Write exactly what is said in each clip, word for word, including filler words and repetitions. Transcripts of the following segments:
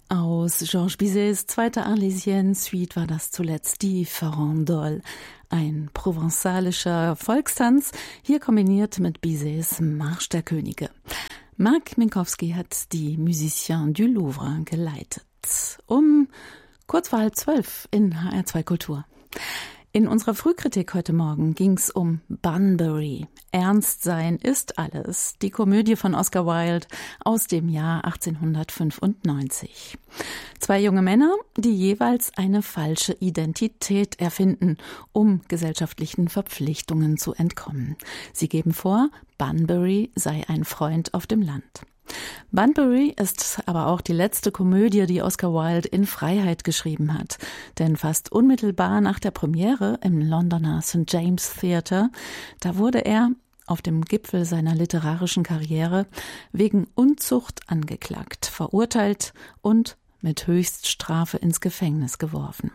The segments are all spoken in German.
Aus Georges Bizets zweiter Arlésienne-Suite war das zuletzt die Farandole, ein provenzalischer Volkstanz, hier kombiniert mit Bizets Marsch der Könige. Marc Minkowski hat die Musiciens du Louvre geleitet. Um kurz vor halb zwölf in H R zwei Kultur. In unserer Frühkritik heute Morgen ging's um Bunbury. Ernst sein ist alles. Die Komödie von Oscar Wilde aus dem Jahr achtzehnhundertfünfundneunzig. Zwei junge Männer, die jeweils eine falsche Identität erfinden, um gesellschaftlichen Verpflichtungen zu entkommen. Sie geben vor, Bunbury sei ein Freund auf dem Land. Bunbury ist aber auch die letzte Komödie, die Oscar Wilde in Freiheit geschrieben hat. Denn fast unmittelbar nach der Premiere im Londoner Saint James Theatre, da wurde er auf dem Gipfel seiner literarischen Karriere wegen Unzucht angeklagt, verurteilt und mit Höchststrafe ins Gefängnis geworfen.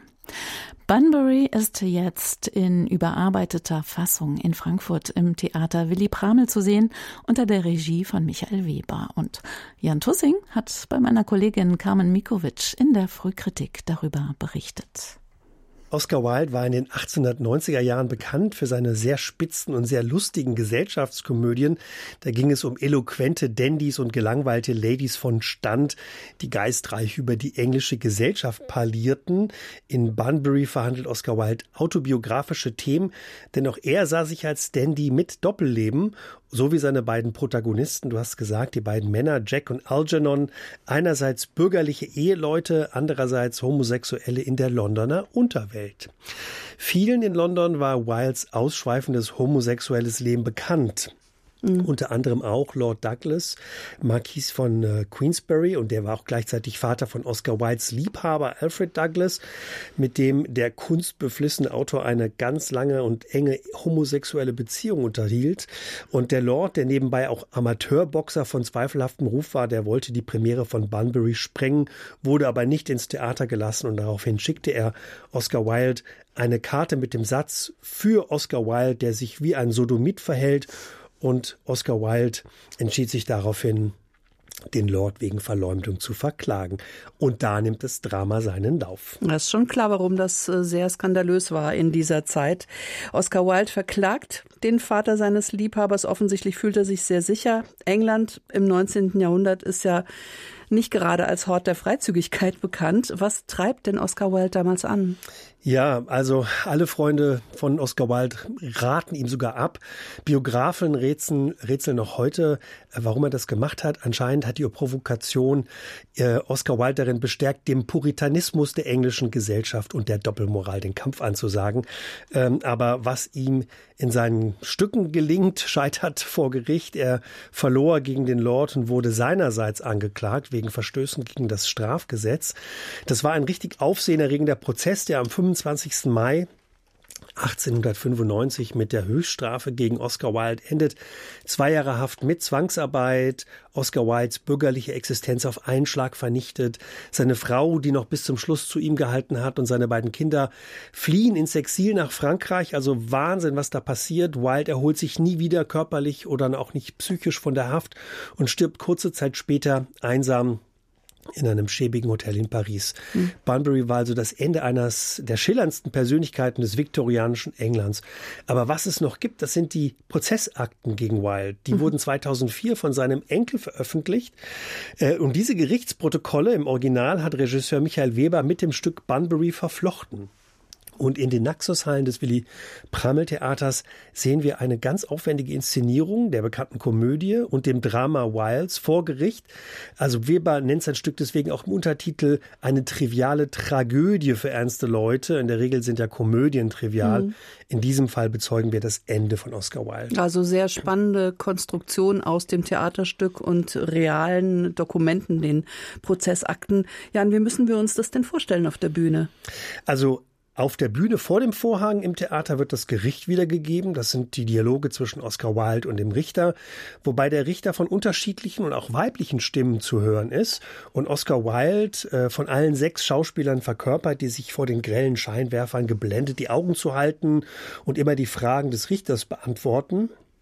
Bunbury ist jetzt in überarbeiteter Fassung in Frankfurt im Theater Willy Pramel zu sehen, unter der Regie von Michael Weber. Und Jan Tussing hat bei meiner Kollegin Carmen Mikovic in der Frühkritik darüber berichtet. Oscar Wilde war in den achtzehnhundertneunziger Jahren bekannt für seine sehr spitzen und sehr lustigen Gesellschaftskomödien. Da ging es um eloquente Dandys und gelangweilte Ladies von Stand, die geistreich über die englische Gesellschaft parlierten. In Bunbury verhandelt Oscar Wilde autobiografische Themen, denn auch er sah sich als Dandy mit Doppelleben, so wie seine beiden Protagonisten, du hast gesagt, die beiden Männer, Jack und Algernon, einerseits bürgerliche Eheleute, andererseits Homosexuelle in der Londoner Unterwelt. Vielen in London war Wildes ausschweifendes homosexuelles Leben bekannt. Mhm. Unter anderem auch Lord Douglas, Marquis von äh, Queensberry, und der war auch gleichzeitig Vater von Oscar Wildes Liebhaber Alfred Douglas, mit dem der kunstbeflissene Autor eine ganz lange und enge homosexuelle Beziehung unterhielt. Und der Lord, der nebenbei auch Amateurboxer von zweifelhaftem Ruf war, der wollte die Premiere von Bunbury sprengen, wurde aber nicht ins Theater gelassen, und daraufhin schickte er Oscar Wilde eine Karte mit dem Satz für Oscar Wilde, der sich wie ein Sodomit verhält. Und Oscar Wilde entschied sich daraufhin, den Lord wegen Verleumdung zu verklagen. Und da nimmt das Drama seinen Lauf. Das ist schon klar, warum das sehr skandalös war in dieser Zeit. Oscar Wilde verklagt den Vater seines Liebhabers. Offensichtlich fühlt er sich sehr sicher. England im neunzehnten Jahrhundert ist ja nicht gerade als Hort der Freizügigkeit bekannt. Was treibt denn Oscar Wilde damals an? Ja, also alle Freunde von Oscar Wilde raten ihm sogar ab. Biografen rätseln, rätseln noch heute, warum er das gemacht hat. Anscheinend hat die Provokation äh, Oscar Wilde darin bestärkt, dem Puritanismus der englischen Gesellschaft und der Doppelmoral den Kampf anzusagen. Ähm, aber was ihm in seinen Stücken gelingt, scheitert vor Gericht. Er verlor gegen den Lord und wurde seinerseits angeklagt wegen Verstößen gegen das Strafgesetz. Das war ein richtig aufsehenerregender Prozess, der am fünfundzwanzigsten Mai achtzehnhundertfünfundneunzig mit der Höchststrafe gegen Oscar Wilde endet. Zwei Jahre Haft mit Zwangsarbeit, Oscar Wildes bürgerliche Existenz auf einen Schlag vernichtet. Seine Frau, die noch bis zum Schluss zu ihm gehalten hat, und seine beiden Kinder fliehen ins Exil nach Frankreich. Also Wahnsinn, was da passiert. Wilde erholt sich nie wieder körperlich oder auch nicht psychisch von der Haft und stirbt kurze Zeit später einsam in einem schäbigen Hotel in Paris. Mhm. Bunbury war also das Ende eines der schillerndsten Persönlichkeiten des viktorianischen Englands. Aber was es noch gibt, das sind die Prozessakten gegen Wilde. Die mhm. wurden zweitausendvier von seinem Enkel veröffentlicht. Und diese Gerichtsprotokolle im Original hat Regisseur Michael Weber mit dem Stück Bunbury verflochten. Und in den Naxos-Hallen des Willy-Pramel-Theaters sehen wir eine ganz aufwendige Inszenierung der bekannten Komödie und dem Drama Wildes vor Gericht. Also Weber nennt sein Stück deswegen auch im Untertitel eine triviale Tragödie für ernste Leute. In der Regel sind ja Komödien trivial. Mhm. In diesem Fall bezeugen wir das Ende von Oscar Wilde. Also sehr spannende Konstruktion aus dem Theaterstück und realen Dokumenten, den Prozessakten. Jan, wie müssen wir uns das denn vorstellen auf der Bühne? Also auf der Bühne vor dem Vorhang im Theater wird das Gericht wiedergegeben. Das sind die Dialoge zwischen Oscar Wilde und dem Richter, wobei der Richter von unterschiedlichen und auch weiblichen Stimmen zu hören ist. Und Oscar Wilde äh, von allen sechs Schauspielern verkörpert, die sich vor den grellen Scheinwerfern geblendet die Augen zu halten und immer die Fragen des Richters beantworten.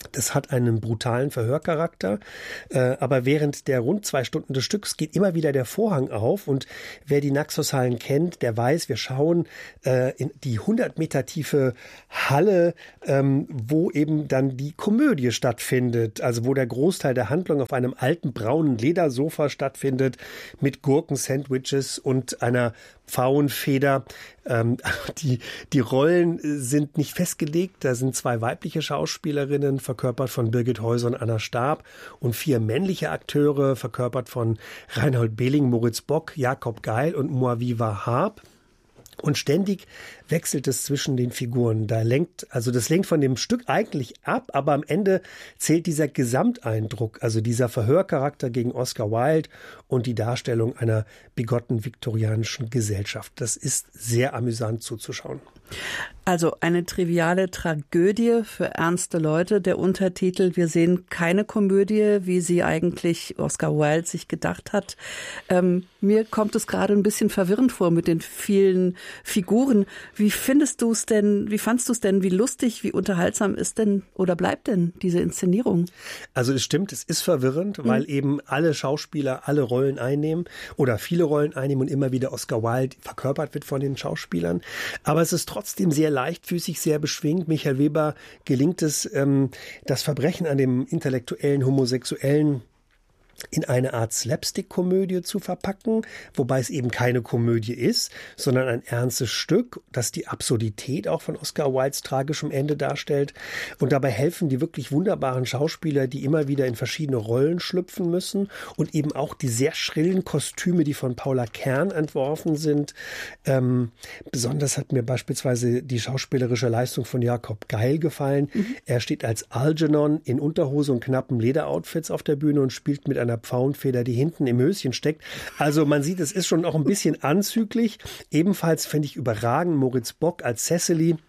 Das hat einen brutalen Verhörcharakter, äh, aber während der rund zwei Stunden des Stücks geht immer wieder der Vorhang auf und wer die Naxos-Hallen kennt, der weiß, wir schauen äh, in die hundert Meter tiefe Halle, ähm, wo eben dann die Komödie stattfindet, also wo der Großteil der Handlung auf einem alten braunen Ledersofa stattfindet mit Gurken-Sandwiches und einer Pfauenfeder. Ähm, die, die Rollen sind nicht festgelegt. Da sind zwei weibliche Schauspielerinnen, verkörpert von Birgit Häuser und Anna Staab, und vier männliche Akteure, verkörpert von Reinhold Behling, Moritz Bock, Jakob Geil und Moaviva Haab. Und ständig wechselt es zwischen den Figuren. Da lenkt, also das lenkt von dem Stück eigentlich ab, aber am Ende zählt dieser Gesamteindruck, also dieser Verhörcharakter gegen Oscar Wilde und die Darstellung einer bigotten viktorianischen Gesellschaft. Das ist sehr amüsant zuzuschauen. Also eine triviale Tragödie für ernste Leute. Der Untertitel: Wir sehen keine Komödie, wie sie eigentlich Oscar Wilde sich gedacht hat. Ähm, mir kommt es gerade ein bisschen verwirrend vor mit den vielen Figuren. Wie findest du es denn, wie fandst du es denn, wie lustig, wie unterhaltsam ist denn oder bleibt denn diese Inszenierung? Also es stimmt, es ist verwirrend, weil mhm. eben alle Schauspieler alle Rollen einnehmen oder viele Rollen einnehmen und immer wieder Oscar Wilde verkörpert wird von den Schauspielern. Aber es ist trotzdem sehr leichtfüßig, sehr beschwingt. Michael Weber gelingt es, ähm, das Verbrechen an dem intellektuellen Homosexuellen in eine Art Slapstick-Komödie zu verpacken, wobei es eben keine Komödie ist, sondern ein ernstes Stück, das die Absurdität auch von Oscar Wildes tragischem Ende darstellt. Und dabei helfen die wirklich wunderbaren Schauspieler, die immer wieder in verschiedene Rollen schlüpfen müssen, und eben auch die sehr schrillen Kostüme, die von Paula Kern entworfen sind. Ähm, besonders hat mir beispielsweise die schauspielerische Leistung von Jakob Geil gefallen. Mhm. Er steht als Algernon in Unterhose und knappen Lederoutfits auf der Bühne und spielt mit einer Pfauenfeder, die hinten im Höschen steckt. Also man sieht, es ist schon auch ein bisschen anzüglich. Ebenfalls finde ich überragend Moritz Bock als Cecily,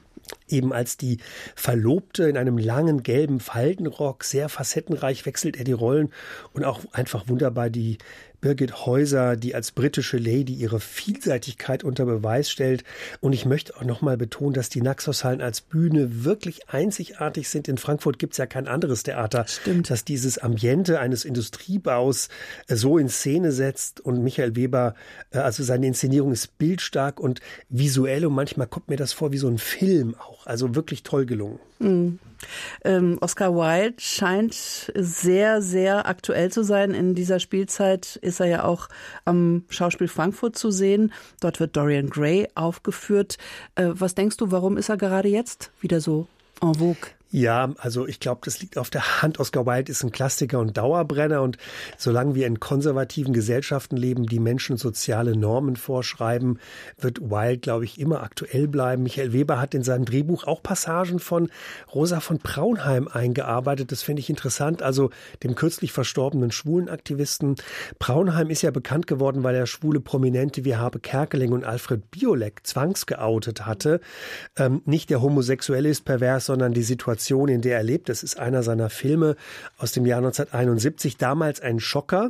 eben als die Verlobte in einem langen gelben Faltenrock. Sehr facettenreich wechselt er die Rollen, und auch einfach wunderbar die Birgit Häuser, die als britische Lady ihre Vielseitigkeit unter Beweis stellt. Und ich möchte auch noch mal betonen, dass die Naxos-Hallen als Bühne wirklich einzigartig sind. In Frankfurt gibt es ja kein anderes Theater, Stimmt. das dieses Ambiente eines Industriebaus so in Szene setzt. Und Michael Weber, also seine Inszenierung ist bildstark und visuell, und manchmal kommt mir das vor wie so ein Film auch. Also wirklich toll gelungen. Mhm. Ähm, Oscar Wilde scheint sehr, sehr aktuell zu sein. In dieser Spielzeit ist er ja auch am Schauspiel Frankfurt zu sehen. Dort wird Dorian Gray aufgeführt. Äh, was denkst du, warum ist er gerade jetzt wieder so en vogue? Ja, also ich glaube, das liegt auf der Hand. Oscar Wilde ist ein Klassiker und Dauerbrenner, und solange wir in konservativen Gesellschaften leben, die Menschen soziale Normen vorschreiben, wird Wilde, glaube ich, immer aktuell bleiben. Michael Weber hat in seinem Drehbuch auch Passagen von Rosa von Braunheim eingearbeitet. Das finde ich interessant, also dem kürzlich verstorbenen Schwulenaktivisten. Braunheim ist ja bekannt geworden, weil er schwule Prominente wie Habe Kerkeling und Alfred Biolek zwangsgeoutet hatte. Ähm, nicht der Homosexuelle ist pervers, sondern die Situation, in der er lebt. Das ist einer seiner Filme aus dem Jahr neunzehnhunderteinundsiebzig, damals ein Schocker.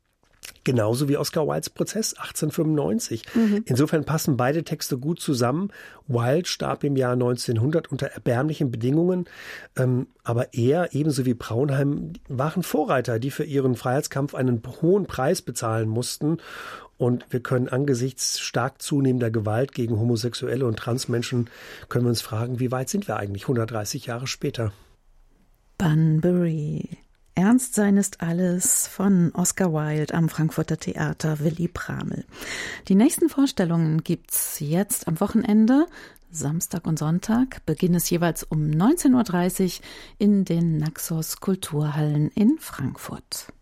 Genauso wie Oscar Wildes Prozess achtzehnhundertfünfundneunzig. Mhm. Insofern passen beide Texte gut zusammen. Wilde starb im Jahr neunzehnhundert unter erbärmlichen Bedingungen. Ähm, aber er, ebenso wie Braunheim, waren Vorreiter, die für ihren Freiheitskampf einen hohen Preis bezahlen mussten. Und wir können angesichts stark zunehmender Gewalt gegen Homosexuelle und Transmenschen, können wir uns fragen, wie weit sind wir eigentlich hundertdreißig Jahre später? Bunbury. Ernst sein ist alles von Oscar Wilde am Frankfurter Theater Willy Pramel. Die nächsten Vorstellungen gibt's jetzt am Wochenende. Samstag und Sonntag beginnt es jeweils um neunzehn Uhr dreißig in den Naxos Kulturhallen in Frankfurt.